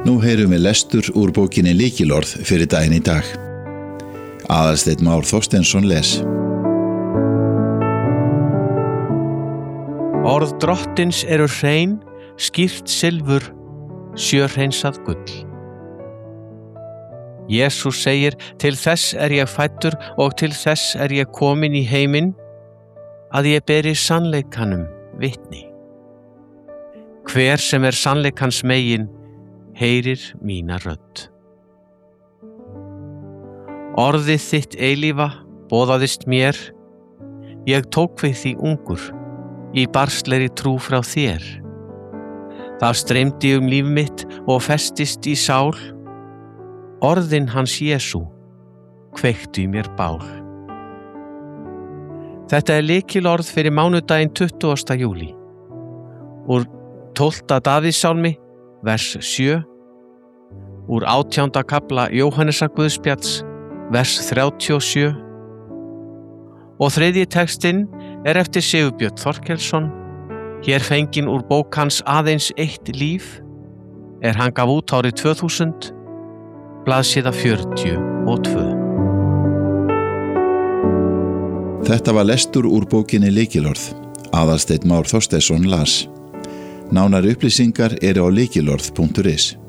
Nú heyrum við lestur úr bókinni Lykilorð fyrir daginn í dag. Aðalsteinn Már Þorsteinsson les. Orð drottins eru hrein, skýrt silfur, sjörhreinsað gull. Jesús segir, til þess er ég fæddur og til þess er ég kominn í heiminn, að ég beri sannleikanum vitni. Hver sem er sannleikans megin, heyrir mína rödd. Orðið þitt eilífa boðaðist mér, ég tók við því ungur, í barnslegri trú frá þér. Það streymdi líf mitt og festist í sál, orðin hans Jesú kveiktu í mér bál. Þetta er lykilorð fyrir mánudaginn 20. júlí. Úr 12. Davíðssálmi, vers 7, úr 18. kafla Jóhannesar Guðspjalls, vers 37, og þriðji textinn er eftir Sigurbjörn Þorkelsson, hér fenginn úr bók hans Aðeins eitt líf, er hann gaf út árið 2000, blaðsíða 42. Þetta var lestur úr bókinni Lykilorð. Aðalsteinn Már Þorsteinsson las. Nánari upplýsingar eru á lykilorð.is.